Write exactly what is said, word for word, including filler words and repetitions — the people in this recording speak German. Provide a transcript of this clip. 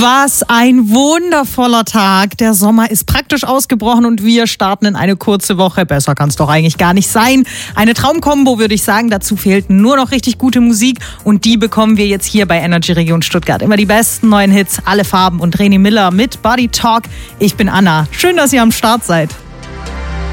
Was ein wundervoller Tag. Der Sommer ist praktisch ausgebrochen und wir starten in eine kurze Woche. Besser kann es doch eigentlich gar nicht sein. Eine Traumkombo, würde ich sagen. Dazu fehlt nur noch richtig gute Musik und die bekommen wir jetzt hier bei Energy Region Stuttgart. Immer die besten neuen Hits, alle Farben und René Miller mit Body Talk. Ich bin Anna. Schön, dass ihr am Start seid.